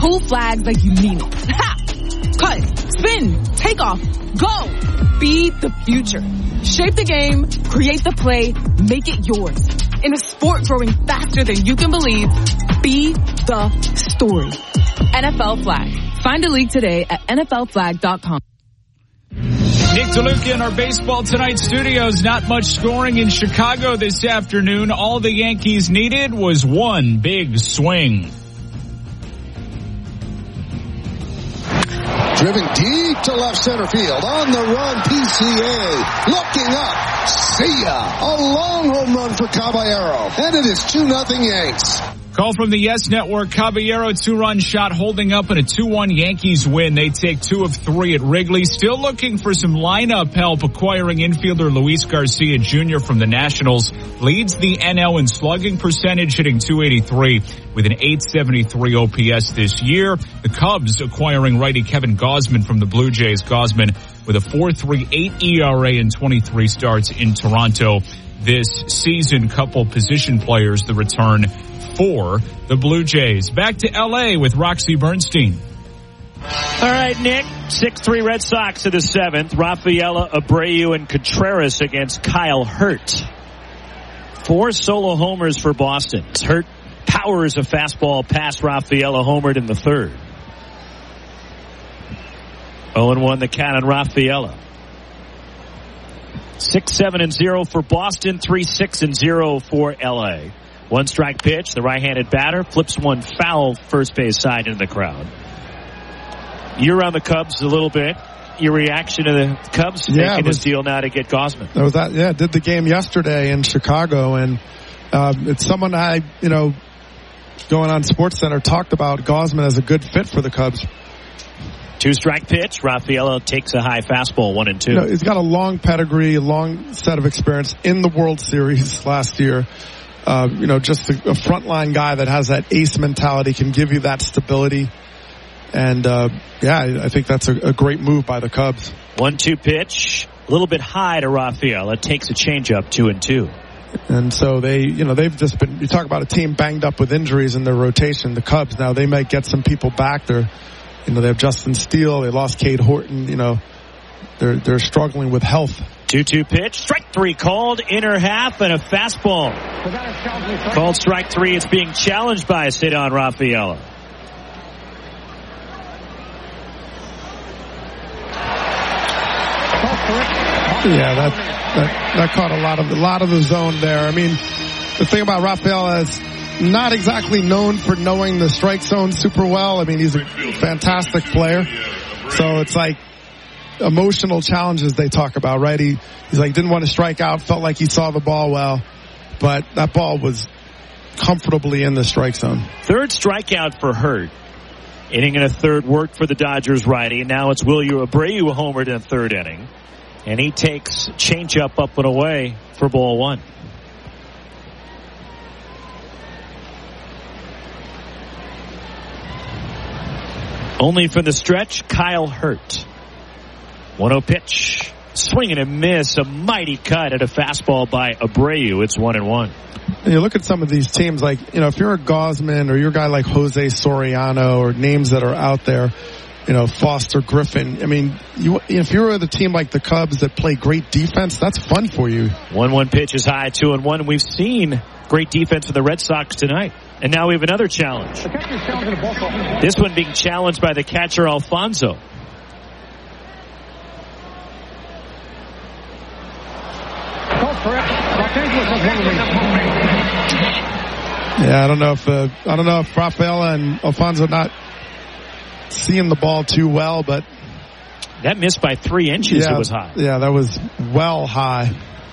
Pull flags like you mean it. Ha! Cut, spin, take off, go. Be the future. Shape the game, create the play, make it yours. In a sport growing faster than you can believe, be the story. NFL Flag. Find a league today at NFLflag.com. Nick DeLuca in our Baseball Tonight studios. Not much scoring in Chicago this afternoon. All the Yankees needed was one big swing. Driven deep to left center field. On the run, PCA. Looking up. See ya. A long home run for Caballero. And it is 2-0 Yanks. Call from the Yes Network. Caballero 2-run shot holding up in a 2-1 Yankees win. They take 2 of 3 at Wrigley. Still looking for some lineup help, acquiring infielder Luis Garcia Jr. from the Nationals. Leads the NL in slugging percentage, hitting .283 with an .873 OPS this year. The Cubs acquiring righty Kevin Gausman from the Blue Jays. Gausman with a 4.38 ERA in 23 starts in Toronto this season. Couple position players, the return for the Blue Jays. Back to L.A. with Roxy Bernstein. All right, Nick. 6-3 Red Sox in the 7th. Rafaela, Abreu, and Contreras against Kyle Hurt. 4 solo homers for Boston. Hurt powers a fastball past Rafaela, homered in the 3rd. 0-1 the count on Rafaela. 6-7-0 for Boston. 3-6-0 for L.A. 1 strike pitch. The right-handed batter flips one foul first base side into the crowd. You're on the Cubs a little bit. Your reaction to the Cubs making this deal now to get Gausman? Did the game yesterday in Chicago, and it's someone I, going on SportsCenter, talked about Gausman as a good fit for the Cubs. 2 strike pitch. Rafaela takes a high fastball, 1-2. He's got a long pedigree, a long set of experience in the World Series last year. Just a frontline guy that has that ace mentality, can give you that stability. And, I think that's a great move by the Cubs. 1-2 pitch, a little bit high to Rafaela. Takes a changeup, 2-2. And so they've just been, you talk about a team banged up with injuries in their rotation. The Cubs, now they might get some people back. They have Justin Steele. They lost Cade Horton. They're struggling with health. 2-2 pitch. Strike 3 called. Inner half and a fastball. Called strike 3. It's being challenged by Ceddanne Rafaela. Yeah, that caught a lot of the zone there. I mean, the thing about Rafaela is not exactly known for knowing the strike zone super well. I mean, he's a fantastic player. So it's like emotional challenges they talk about, right? He's like, didn't want to strike out, felt like he saw the ball well, but that ball was comfortably in the strike zone. 3rd strikeout for Hurt. Inning in a 3rd worked for the Dodgers righty. Now it's Wilyer Abreu homered in a 3rd inning. And he takes changeup up and away for ball 1. Only for the stretch, Kyle Hurt. 1-0 pitch. Swing and a miss. A mighty cut at a fastball by Abreu. It's 1-1. And you look at some of these teams, like, if you're a Gausman or you're a guy like Jose Soriano or names that are out there, Foster Griffin. I mean, if you're the team like the Cubs that play great defense, that's fun for you. 1-1 pitch is high, 2-1. We've seen great defense for the Red Sox tonight. And now we have another challenge. This one being challenged by the catcher, Alfonso. Yeah, I don't know if Rafaela and Alfonso not seeing the ball too well, but that missed by 3 inches. It was high. Yeah, that was well high.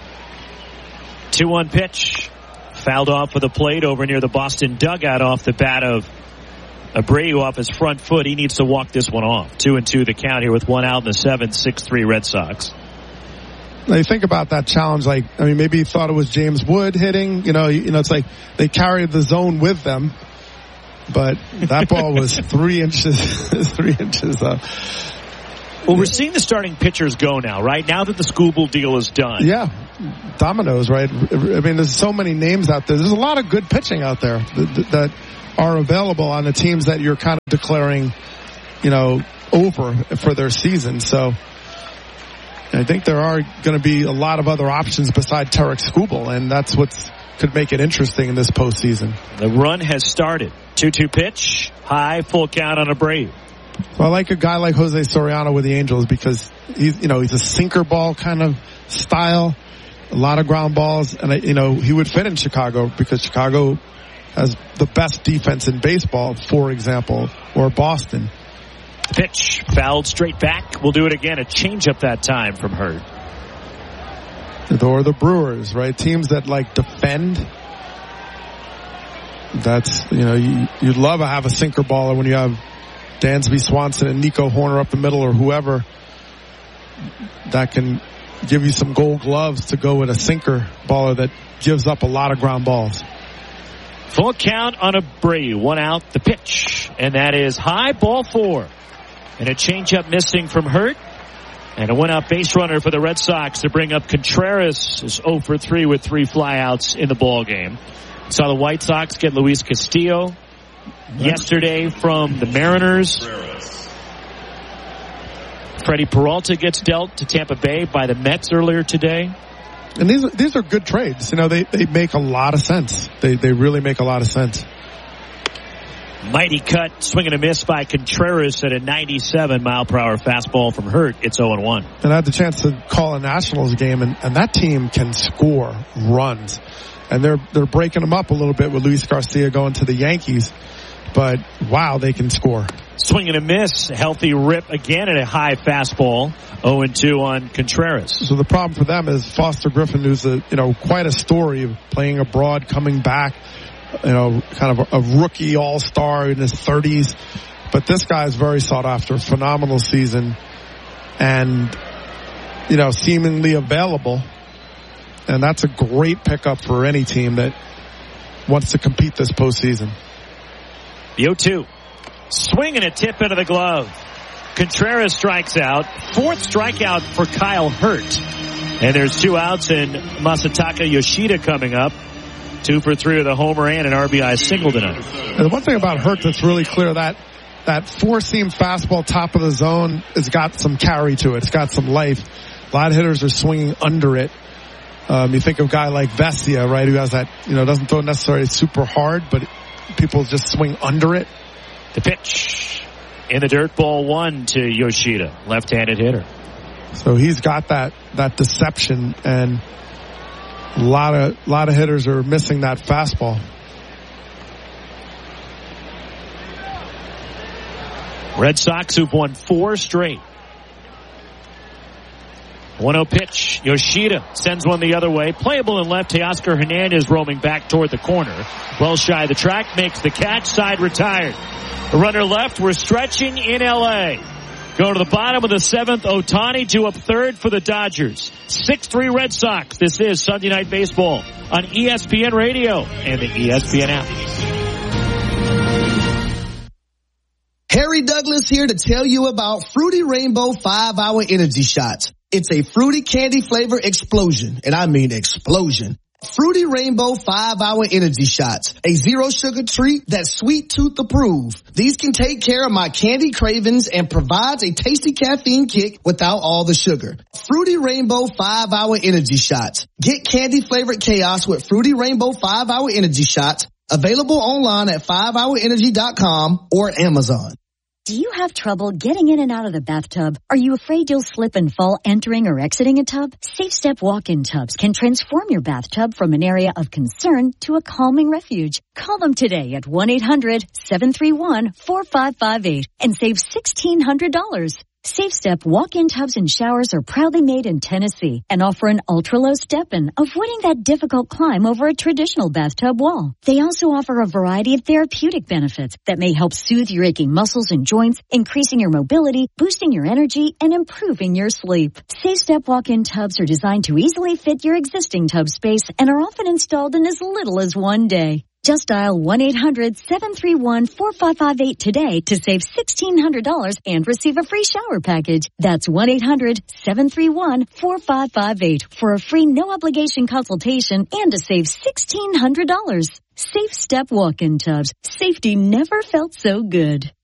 2-1 pitch. Fouled off of the plate over near the Boston dugout off the bat of Abreu off his front foot. He needs to walk this one off. 2-2 the count here with 1 out in the 7th. 6-3 Red Sox. Now you think about that challenge, maybe he thought it was James Wood hitting. It's like they carried the zone with them, but that ball was 3 inches. 3 inches up. Well, we're seeing the starting pitchers go now, right? Now that the Skubal deal is done. Yeah. Dominoes, right? I mean, there's so many names out there. There's a lot of good pitching out there that are available on the teams that you're kind of declaring, over for their season. So I think there are going to be a lot of other options besides Tarek Skubal, and that's what could make it interesting in this postseason. The run has started. 2-2 pitch, high, full count on a Brave. So I like a guy like Jose Soriano with the Angels because he's a sinker ball kind of style, a lot of ground balls, and he would fit in Chicago because Chicago has the best defense in baseball, for example, or Boston. Pitch fouled straight back. We'll do it again. A changeup that time from Hurt. Or the Brewers, right? Teams that defend. That's, you'd love to have a sinker baller when you have Dansby Swanson and Nico Horner up the middle or whoever that can give you some gold gloves to go with a sinker baller that gives up a lot of ground balls. Full count on a Brave. 1 out, the pitch. And that is high, ball 4. And a changeup missing from Hurt. And a 1-out base runner for the Red Sox to bring up Contreras, is 0 for 3 with 3 flyouts in the ball game. Saw the White Sox get Luis Castillo yesterday from the Mariners. Freddie Peralta gets dealt to Tampa Bay by the Mets earlier today. And these are good trades. They make a lot of sense. They really make a lot of sense. Mighty cut, swing and a miss by Contreras at a 97-mile-per-hour fastball from Hurt. It's 0-1. And I had the chance to call a Nationals game, and that team can score runs. And they're breaking them up a little bit with Luis Garcia going to the Yankees. But, wow, they can score. Swing and a miss. Healthy rip again at a high fastball. 0-2 on Contreras. So the problem for them is Foster Griffin, who's quite a story of playing abroad, coming back. Kind of a rookie all-star in his 30s. But this guy is very sought after. Phenomenal season. And, seemingly available. And that's a great pickup for any team that wants to compete this postseason. The 0-2. Swing and a tip into the glove. Contreras strikes out. 4th strikeout for Kyle Hurt. And there's 2 outs and Masataka Yoshida coming up. 2 for 3 with a homer and an RBI single tonight. And the one thing about Hurt that's really clear, that 4-seam fastball top of the zone has got some carry to it. It's got some life. A lot of hitters are swinging under it. You think of a guy like Vesia, right, who has that, doesn't throw necessarily super hard, but people just swing under it. The pitch in the dirt, ball 1 to Yoshida, left-handed hitter. So he's got that deception, and a lot of hitters are missing that fastball. Red Sox who've won 4 straight. 1-0 pitch. Yoshida sends one the other way. Playable in left. Teoscar Hernandez roaming back toward the corner. Well shy of the track. Makes the catch. Side retired. The runner left. We're stretching in L.A. Go to the bottom of the 7th. Ohtani due up 3rd for the Dodgers. 6-3 Red Sox. This is Sunday Night Baseball on ESPN Radio and the ESPN app. Harry Douglas here to tell you about Fruity Rainbow 5-Hour Energy Shots. It's a fruity candy flavor explosion, and I mean explosion. Fruity Rainbow 5-Hour Energy Shots, a zero sugar treat that's sweet tooth approved. These can take care of my candy cravings and provides a tasty caffeine kick without all the sugar. Fruity Rainbow 5-Hour Energy Shots. Get candy flavored chaos with Fruity Rainbow 5-Hour Energy Shots. Available online at 5hourenergy.com or Amazon. Do you have trouble getting in and out of the bathtub? Are you afraid you'll slip and fall entering or exiting a tub? Safe Step walk-in tubs can transform your bathtub from an area of concern to a calming refuge. Call them today at 1-800-731-4558 and save $1,600. Safe Step walk-in tubs and showers are proudly made in Tennessee and offer an ultra-low step-in, avoiding that difficult climb over a traditional bathtub wall. They also offer a variety of therapeutic benefits that may help soothe your aching muscles and joints, increasing your mobility, boosting your energy, and improving your sleep. Safe Step walk-in tubs are designed to easily fit your existing tub space and are often installed in as little as 1 day. Just dial 1-800-731-4558 today to save $1,600 and receive a free shower package. That's 1-800-731-4558 for a free no-obligation consultation and to save $1,600. Safe Step walk-in tubs. Safety never felt so good.